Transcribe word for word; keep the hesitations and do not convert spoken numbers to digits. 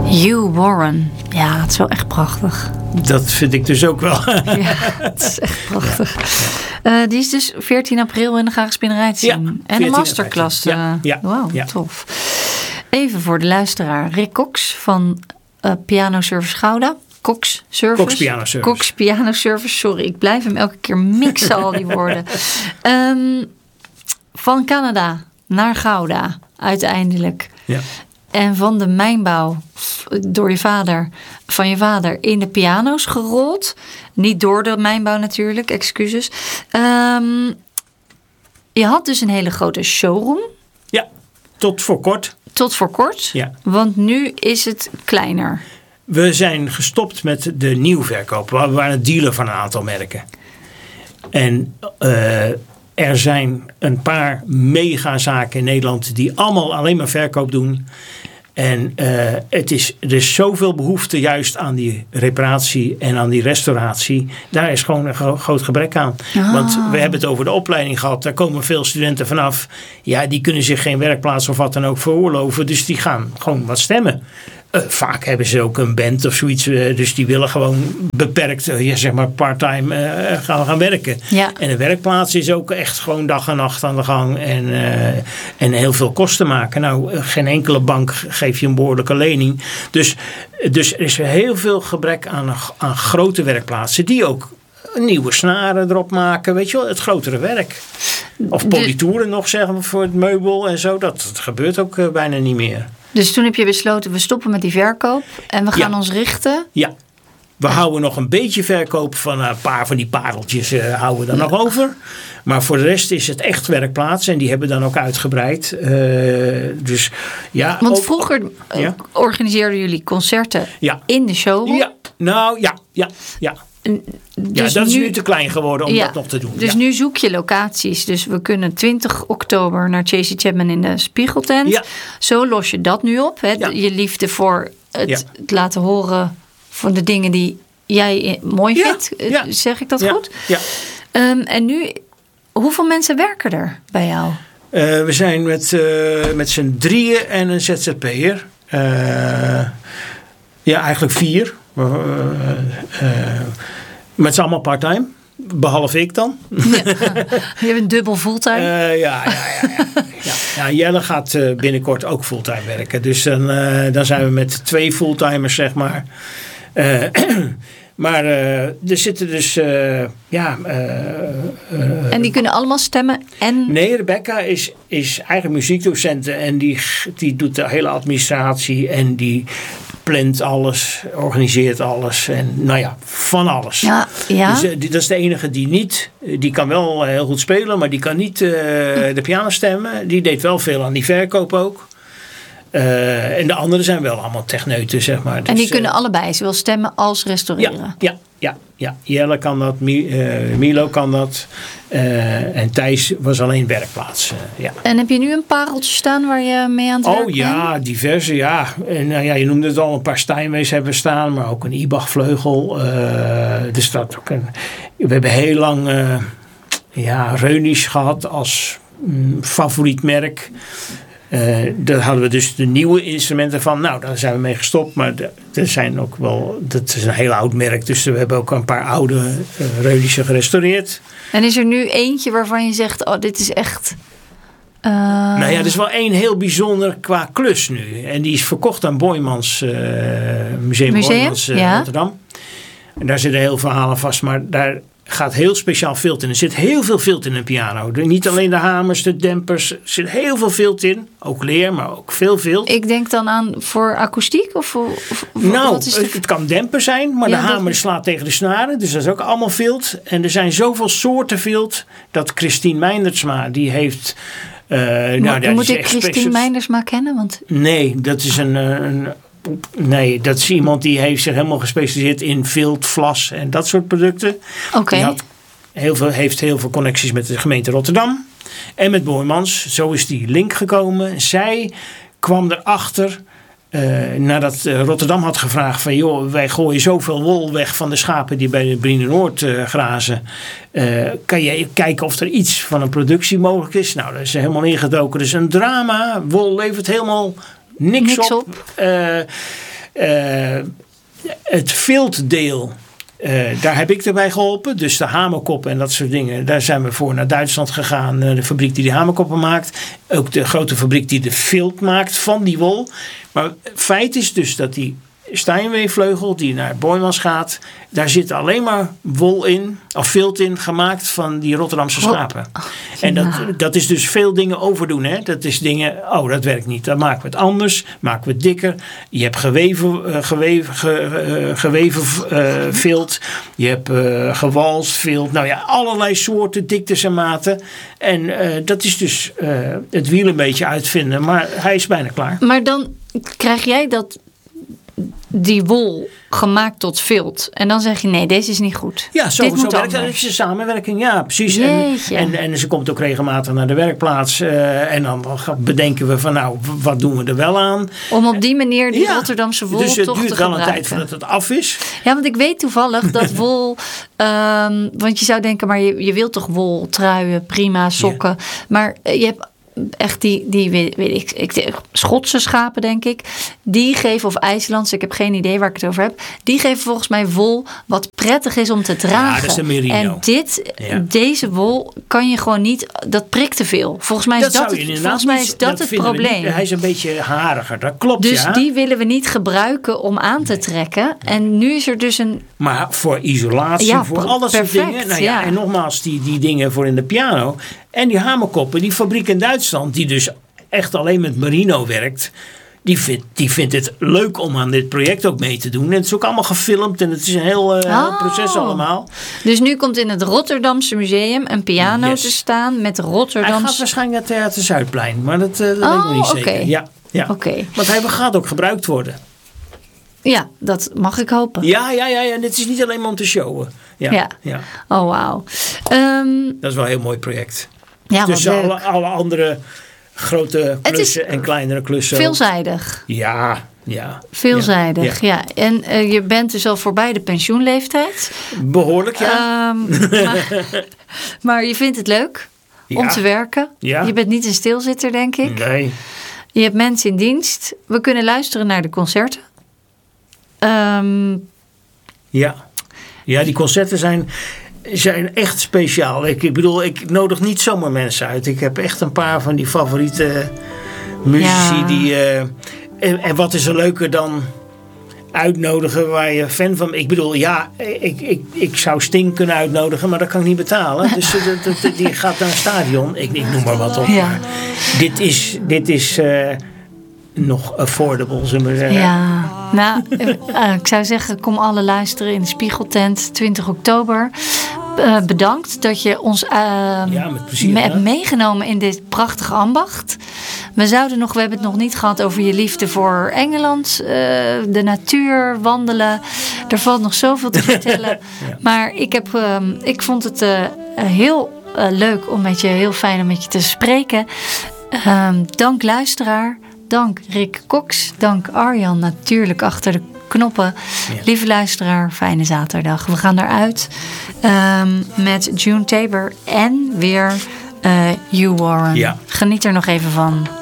Hugh Warren. Ja, het is wel echt prachtig. Dat vind ik dus ook wel. Ja, het is echt prachtig. Ja. Uh, die is dus veertien april in de Graag Spinnerij te zien. Ja, en een masterclass. Ja, ja, Wauw, ja. tof. Even voor de luisteraar. Rick Cox van uh, Piano Service Gouda. Cox Service. Cox Piano Service. Cox Piano Service. Sorry, ik blijf hem elke keer mixen, al die woorden. Um, van Canada naar Gouda, uiteindelijk. Ja. En van de mijnbouw door je vader, van je vader in de piano's gerold. Niet door de mijnbouw natuurlijk, excuses. Um, je had dus een hele grote showroom. Ja, tot voor kort. Tot voor kort, ja. Want nu is het kleiner. We zijn gestopt met de nieuwverkoop. We waren een dealer van een aantal merken. En uh, er zijn een paar megazaken in Nederland die allemaal alleen maar verkoop doen. En uh, het is, er is zoveel behoefte juist aan die reparatie en aan die restauratie. Daar is gewoon een gro- groot gebrek aan. Ah. Want we hebben het over de opleiding gehad. Daar komen veel studenten vanaf. Ja, die kunnen zich geen werkplaats of wat dan ook veroorloven. Dus die gaan gewoon wat stemmen. Uh, vaak hebben ze ook een band of zoiets. Uh, dus die willen gewoon beperkt, uh, ja, zeg maar part-time uh, gaan, gaan werken. Ja. En een werkplaats is ook echt gewoon dag en nacht aan de gang. En, uh, en heel veel kosten maken. Nou, uh, geen enkele bank geeft je een behoorlijke lening. Dus, dus er is heel veel gebrek aan, aan grote werkplaatsen. Die ook nieuwe snaren erop maken. Weet je wel, het grotere werk. Of politoeren nog zeggen voor het meubel en zo. Dat, dat gebeurt ook uh, bijna niet meer. Dus toen heb je besloten, we stoppen met die verkoop en we gaan ja. ons richten. Ja, we houden nog een beetje verkoop van een paar van die pareltjes uh, houden we dan ja. nog over. Maar voor de rest is het echt werkplaats en die hebben dan ook uitgebreid. Uh, dus, ja, Want ook, vroeger ja? organiseerden jullie concerten ja. in de showroom? Ja, nou ja, ja, ja. Dus ja, dat nu, is nu te klein geworden om ja, dat nog te doen. Dus ja. nu zoek je locaties. Dus we kunnen twintig oktober naar Chasey Chapman in de Spiegeltent. Ja. Zo los je dat nu op. Hè? Ja. Je liefde voor het, ja. het laten horen van de dingen die jij mooi ja. vindt. Ja. Zeg ik dat ja. goed? Ja. Um, en nu, hoeveel mensen werken er bij jou? Uh, we zijn met, uh, met z'n drieën en een Z Z P'er. Uh, ja, eigenlijk vier. Uh, uh, maar het is allemaal part-time. Behalve ik dan. Ja, je bent dubbel fulltime. Uh, ja, ja, ja, ja. ja. ja, Jelle gaat uh, binnenkort ook fulltime werken. Dus dan, uh, dan zijn we met twee fulltimers, zeg maar. Uh, maar uh, er zitten dus... Uh, ja, uh, uh, en die kunnen allemaal stemmen? En... Nee, Rebecca is, is eigenlijk muziekdocent. En die, die doet de hele administratie. En die plant alles, organiseert alles. En nou ja, van alles. Ja, ja. Dus, uh, die, dat is de enige die niet... Die kan wel heel goed spelen, maar die kan niet uh, de piano stemmen. Die deed wel veel aan die verkoop ook. Uh, en de anderen zijn wel allemaal techneuten, zeg maar. Dus, en die kunnen uh, allebei, zowel stemmen als restaureren? Ja, ja, ja, ja. Jelle kan dat, uh, Milo kan dat. Uh, en Thijs was alleen werkplaats. Uh, ja. En heb je nu een pareltje staan waar je mee aan het werken bent? Oh ja, bent? diverse, ja. En, uh, ja. Je noemde het al, een paar Steinways hebben staan, maar ook een Ibach vleugel. Uh, dus dat ook een, we hebben heel lang uh, ja, Reunisch gehad als mm, favoriet merk. Uh, daar hadden we dus de nieuwe instrumenten van. Nou, daar zijn we mee gestopt. Maar de, er zijn ook wel... Dat is een heel oud merk. Dus we hebben ook een paar oude uh, Reunische gerestaureerd. En is er nu eentje waarvan je zegt... Oh, dit is echt... Uh... Nou ja, er is wel één heel bijzonder qua klus nu. En die is verkocht aan Boijmans uh, Museum, Museum Boijmans uh, ja. Rotterdam. En daar zitten heel verhalen vast. Maar daar gaat heel speciaal vilt in. Er zit heel veel vilt in een piano. Niet alleen de hamers, de dempers. Er zit heel veel vilt in. Ook leer, maar ook veel vilt. Ik denk dan aan voor akoestiek? Of, of, of nou, wat is de... het kan demper zijn. Maar ja, de hamer dat... slaat tegen de snaren. Dus dat is ook allemaal vilt. En er zijn zoveel soorten vilt. Dat Christine Meindertsma, die heeft... Uh, Mo- nou, dat moet is ik Christine specif... Meindersma kennen? Want... Nee, dat is een... een Nee, dat is iemand die heeft zich helemaal gespecialiseerd in vilt, vlas en dat soort producten. Oké. Okay. Die had heel veel, heeft heel veel connecties met de gemeente Rotterdam. En met Boijmans. Zo is die link gekomen. Zij kwam erachter... Uh, nadat uh, Rotterdam had gevraagd van... joh, wij gooien zoveel wol weg van de schapen die bij de Brienenoord uh, grazen. Uh, kan je kijken of er iets van een productie mogelijk is? Nou, daar is ze helemaal ingedoken. Dus een drama. Wol levert helemaal... Niks, Niks op. op. Uh, Uh, het viltdeel, uh, daar heb ik erbij geholpen. Dus de hamerkoppen en dat soort dingen. Daar zijn we voor naar Duitsland gegaan. Uh, de fabriek die de hamerkoppen maakt. Ook de grote fabriek die de vilt maakt van die wol. Maar feit is dus dat die Steinway-vleugel die naar Boijmans gaat, daar zit alleen maar wol in, of vilt in, gemaakt van die Rotterdamse schapen. Oh, en dat, dat is dus veel dingen overdoen. Hè? Dat is dingen, oh dat werkt niet, dan maken we het anders, maken we het dikker. Je hebt geweven, uh, geweven, ge, uh, geweven uh, vilt, je hebt uh, gewalst vilt, nou ja, allerlei soorten, diktes en maten. En uh, dat is dus uh, het wiel een beetje uitvinden, maar hij is bijna klaar. Maar dan krijg jij dat die wol gemaakt tot vilt. En dan zeg je, nee, deze is niet goed. Ja, zo, zo werkt dat. Het is een samenwerking. Ja, precies. En, en, en ze komt ook regelmatig naar de werkplaats. Uh, en dan bedenken we van, nou, wat doen we er wel aan? Om op die manier die ja, Rotterdamse wol toch te gebruiken. Dus het duurt wel een tijd voordat het af is. Ja, want ik weet toevallig dat wol... Um, want je zou denken, maar je, je wilt toch wol, truien, prima, sokken. Ja. Maar je hebt... Echt die, die weet, weet ik, ik, Schotse schapen denk ik. Die geven, of IJslandse, ik heb geen idee waar ik het over heb. Die geven volgens mij wol wat prettig is om te dragen. Ja, dat is de merino. En dit, ja. deze wol kan je gewoon niet, dat prikt te veel. Volgens mij is dat, dat, het, volgens mij is dat, dat het probleem. Hij is een beetje hariger, dat klopt dus ja. Dus die willen we niet gebruiken om aan te trekken. En nu is er dus een... Maar voor isolatie, ja, voor al dat soort dingen. Nou ja, ja. En nogmaals, die, die dingen voor in de piano... En die hamerkoppen, die fabriek in Duitsland, die dus echt alleen met merino werkt, die vindt, die vindt het leuk om aan dit project ook mee te doen. En het is ook allemaal gefilmd en het is een heel, uh, oh. heel proces allemaal. Dus nu komt in het Rotterdamse museum een piano yes. te staan met Rotterdamse... Hij gaat waarschijnlijk naar Theater Zuidplein, maar dat, uh, dat oh, weet ik nog niet zeker. Okay. Ja, ja. Okay. Want hij gaat ook gebruikt worden. Ja, dat mag ik hopen. Ja, ja, ja, ja. Dit is niet alleen maar om te showen. Ja, ja. ja. Oh, wauw. Um, dat is wel een heel mooi project. Ja, tussen alle, alle andere grote klussen en kleinere klussen. Veelzijdig. Ja, ja. Veelzijdig, ja. ja. En uh, je bent dus al voorbij de pensioenleeftijd. Behoorlijk, ja. Um, maar, maar je vindt het leuk ja. om te werken. Ja. Je bent niet een stilzitter, denk ik. Nee. Je hebt mensen in dienst. We kunnen luisteren naar de concerten. Um, ja. Ja, die concerten zijn... zijn echt speciaal. Ik, ik bedoel, ik nodig niet zomaar mensen uit. Ik heb echt een paar van die favoriete muzici ja. die... Uh, en, en wat is er leuker dan uitnodigen waar je fan van... Ik bedoel, ja, ik, ik, ik zou Sting kunnen uitnodigen, maar dat kan ik niet betalen. Dus de, de, de, die gaat naar een stadion. Ik, ik noem maar wat op. Ja. Maar dit is... Dit is uh, nog affordable, zullen we zeggen. Ja, nou, uh, ik zou zeggen, kom alle luisteren in de Spiegeltent, twintig oktober. Uh, bedankt dat je ons uh, ja, met plezier, me ja. hebt meegenomen in dit prachtige ambacht. We zouden nog, we hebben het nog niet gehad over je liefde voor Engeland, uh, de natuur, wandelen. Er valt nog zoveel te vertellen. ja. Maar ik, heb, uh, ik vond het uh, heel uh, leuk om met je, heel fijn om met je te spreken. Uh, dank luisteraar. Dank Rick Cox. Dank Arjan natuurlijk achter de knoppen. Ja. Lieve luisteraar, fijne zaterdag. We gaan eruit um, met June Tabor en weer uh, Hugh Warren. Ja. Geniet er nog even van.